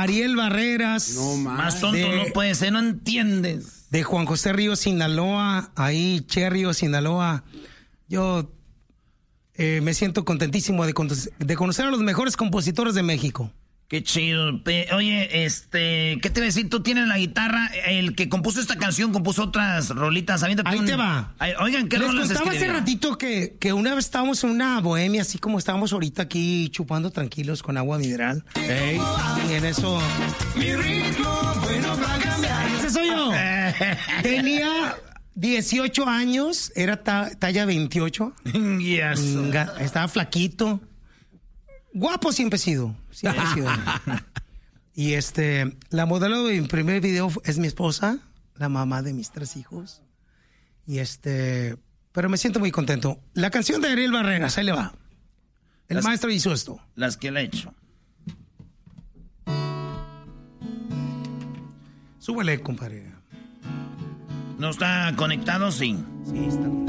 Ariel Barreras. No más tonto no puede ser, no entiendes. De Juan José Ríos, Sinaloa, ahí, Cherrio, Sinaloa. Yo me siento contentísimo de conocer a los mejores compositores de México. Qué chido. Oye, ¿qué te voy a decir? Tú tienes la guitarra. El que compuso esta canción compuso otras rolitas. Ahí te va. Oigan, ¿qué rolas Les contaba escribió? hace ratito que una vez estábamos en una bohemia, así como estábamos ahorita aquí chupando tranquilos con agua mineral. Ey. Y en eso... Mi ritmo, bueno para cambiar. Ese soy yo. Tenía 18 años, era talla 28. Yes. Estaba flaquito. Guapo siempre he sido. Y la modelo de mi primer video es mi esposa, la mamá de mis 3 hijos. Y pero me siento muy contento. La canción de Ariel Barreras, ahí le va. El maestro hizo esto. Las que le he hecho. Súbele, compadre. ¿No está conectado? Sí. Sí, está conectado.